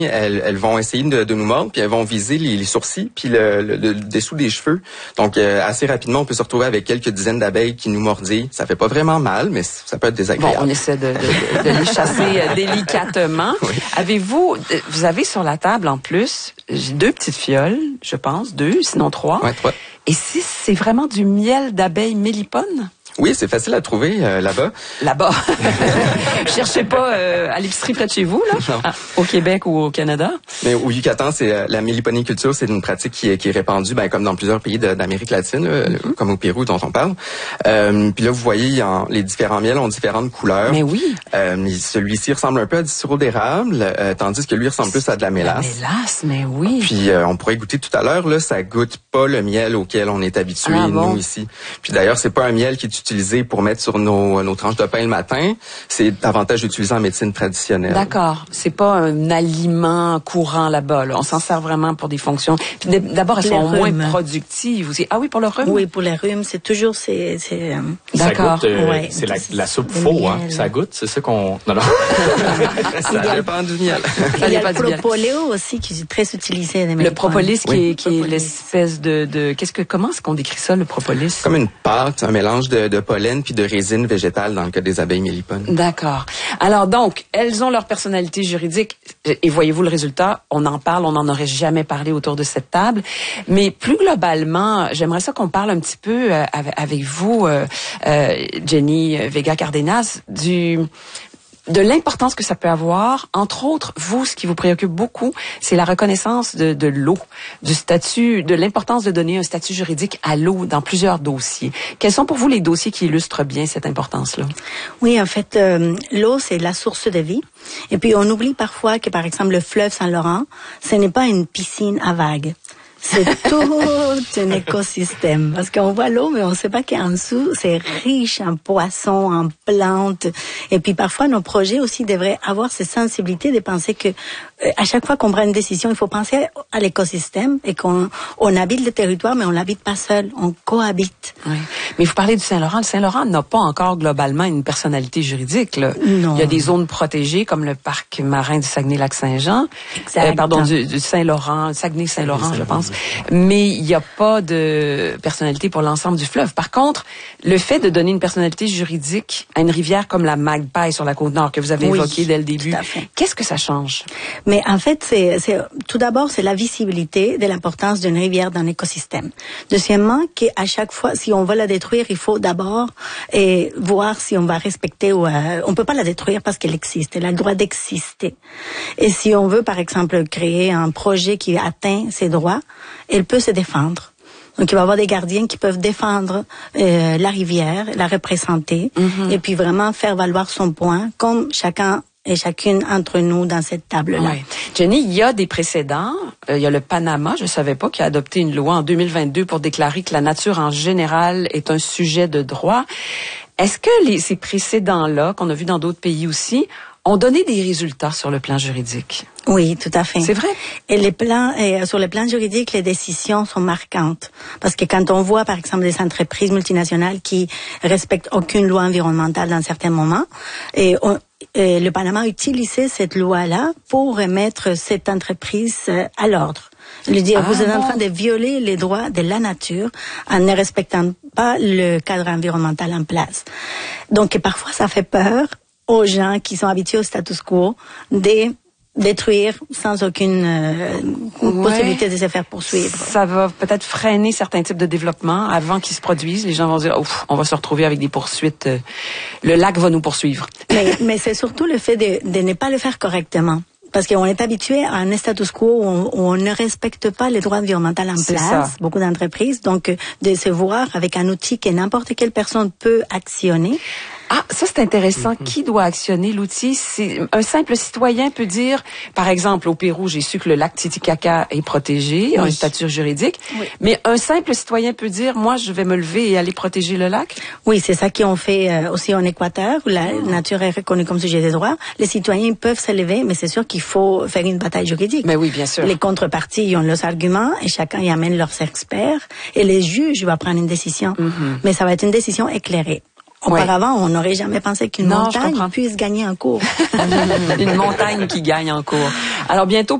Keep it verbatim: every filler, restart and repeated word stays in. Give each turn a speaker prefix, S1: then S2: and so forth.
S1: Elles, elles vont essayer de, de nous mordre, puis elles vont viser les, les sourcils, puis le, le, le dessous des cheveux. Donc, euh, assez rapidement, on peut se retrouver avec quelques dizaines d'abeilles qui nous mordillent. Ça fait pas vraiment mal, mais ça peut être désagréable.
S2: Bon, on essaie de, de, de, de les chasser délicatement. Oui. Avez-vous, vous avez sur la table en plus, j'ai deux petites fioles, je pense, deux, sinon trois.
S1: Ouais, trois.
S2: Et si c'est vraiment du miel d'abeilles mélipones?
S1: Oui, c'est facile à trouver euh, là-bas.
S2: Là-bas. Cherchez pas euh, à l'épicerie près de chez vous, là, ah, au Québec ou au Canada.
S1: Mais au Yucatan, c'est euh, la méliponiculture, c'est une pratique qui est, qui est répandue, ben, comme dans plusieurs pays de, d'Amérique latine, là, mm-hmm. comme au Pérou dont on parle. Euh, puis là, vous voyez, en, les différents miels ont différentes couleurs.
S2: Mais oui.
S1: Euh, celui-ci ressemble un peu à du sirop d'érable, euh, tandis que lui ressemble plus à de la mélasse.
S2: La mélasse, mais oui.
S1: Puis euh, on pourrait goûter tout à l'heure, là, ça goûte pas le miel auquel on est habitué,
S2: ah, bon?
S1: nous, ici. Puis d'ailleurs, c'est pas un miel qui est utilisé pour mettre sur nos, nos tranches de pain le matin. C'est davantage utilisé en médecine traditionnelle.
S2: D'accord. C'est pas un aliment courant là-bas. Là. On s'en sert vraiment pour des fonctions. Puis d'abord, elles sont moins productives aussi. Ah oui, pour le rhume?
S3: Oui, pour les rhumes, c'est toujours... c'est, c'est, euh...
S2: D'accord.
S4: Ça goûte, euh,
S3: ouais,
S4: c'est la, la soupe faux, hein. Ça goûte, c'est ça qu'on... Non, non.
S1: Ça dépend du miel.
S3: Il y a le propolis aussi qui est très utilisé.
S2: Le propolis qui,
S1: oui.
S2: est, qui est l'espèce de, de... Qu'est-ce que, comment est-ce qu'on décrit ça, le propolis?
S1: Comme une pâte, un mélange de, de pollen puis de résine végétale dans le cas des abeilles mélipones.
S2: D'accord. Alors donc, elles ont leur personnalité juridique et voyez-vous le résultat, on en parle, on n'en aurait jamais parlé autour de cette table. Mais plus globalement, j'aimerais ça qu'on parle un petit peu euh, avec vous, euh, euh, Jenny Vega Cardenas, du... de l'importance que ça peut avoir. Entre autres, vous, ce qui vous préoccupe beaucoup, c'est la reconnaissance de, de l'eau, du statut, de l'importance de donner un statut juridique à l'eau dans plusieurs dossiers. Quels sont pour vous les dossiers qui illustrent bien cette importance-là?
S3: Oui, en fait, euh, l'eau, c'est la source de vie. Et puis, on oublie parfois que, par exemple, le fleuve Saint-Laurent, ce n'est pas une piscine à vagues. C'est tout un écosystème. Parce qu'on voit l'eau, mais on ne sait pas qu'en dessous, c'est riche en poissons, en plantes. Et puis parfois, nos projets aussi devraient avoir cette sensibilité de penser que euh, à chaque fois qu'on prend une décision, il faut penser à l'écosystème et qu'on on habite le territoire, mais on l'habite pas seul, on cohabite.
S2: Oui. Mais vous parlez du Saint-Laurent. Le Saint-Laurent n'a pas encore globalement une personnalité juridique, là.
S3: Non.
S2: Il y a des zones protégées comme le parc marin du Saguenay-Lac-Saint-Jean.
S3: Exact.
S2: Euh, pardon, du, du Saint-Laurent, Saguenay-Saint-Laurent, je pense. Mais il n'y a pas de personnalité pour l'ensemble du fleuve. Par contre, le fait de donner une personnalité juridique à une rivière comme la Magpie sur la Côte-Nord que vous avez
S3: oui,
S2: évoquée dès le début,
S3: fait.
S2: Qu'est-ce que ça change?
S3: Mais en fait, c'est, c'est tout d'abord, c'est la visibilité de l'importance d'une rivière dans l'écosystème. Deuxièmement, qu'à chaque fois, si on veut la détruire, il faut d'abord et voir si on va respecter ou euh, on peut pas la détruire parce qu'elle existe. Elle a le droit d'exister. Et si on veut, par exemple, créer un projet qui atteint ses droits, elle peut se défendre. Donc, il va y avoir des gardiens qui peuvent défendre euh, la rivière, la représenter, mm-hmm. et puis vraiment faire valoir son point, comme chacun et chacune entre nous dans cette table-là.
S2: Ouais. Jenny, il y a des précédents. Euh, il y a le Panama, je ne savais pas, qui a adopté une loi en deux mille vingt-deux pour déclarer que la nature en général est un sujet de droit. Est-ce que les, ces précédents-là, qu'on a vus dans d'autres pays aussi, ont donné des résultats sur le plan juridique?
S3: Oui, tout à fait.
S2: C'est vrai.
S3: Et les plans, et sur le plan juridique, les décisions sont marquantes. Parce que quand on voit, par exemple, des entreprises multinationales qui respectent aucune loi environnementale dans certains moments, et, on, et le Panama a utilisé cette loi-là pour remettre cette entreprise à l'ordre. Lui dire, ah, vous êtes bon. en train de violer les droits de la nature en ne respectant pas le cadre environnemental en place. Donc, parfois, ça fait peur aux gens qui sont habitués au status quo de détruire sans aucune euh, ouais. possibilité de se faire poursuivre.
S2: Ça va peut-être freiner certains types de développement avant qu'ils se produisent. Les gens vont dire, ouf, on va se retrouver avec des poursuites. Le lac va nous poursuivre.
S3: Mais, mais c'est surtout le fait de, de ne pas le faire correctement. Parce qu'on est habitué à un status quo où on, où on ne respecte pas les droits environnementaux en
S2: c'est
S3: place,
S2: ça.
S3: Beaucoup d'entreprises. Donc, de se voir avec un outil que n'importe quelle personne peut actionner.
S2: Ah, ça c'est intéressant. Mm-hmm. Qui doit actionner l'outil? C'est un simple citoyen peut dire, par exemple, au Pérou, j'ai su que le lac Titicaca est protégé, oui. a un statut juridique. Oui. Mais un simple citoyen peut dire, moi, je vais me lever et aller protéger le lac?
S3: Oui, c'est ça qu'on fait euh, aussi en Équateur, où la oh. nature est reconnue comme sujet des droits. Les citoyens peuvent se lever, mais c'est sûr qu'il faut faire une bataille juridique.
S2: Mais oui, bien sûr.
S3: Les contreparties, ils ont leurs arguments et chacun y amène leurs experts. Et les juges vont prendre une décision. Mm-hmm. Mais ça va être une décision éclairée. Auparavant, ouais. on n'aurait jamais pensé qu'une
S2: non,
S3: montagne puisse gagner en cours.
S2: Une montagne qui gagne en cours. Alors bientôt,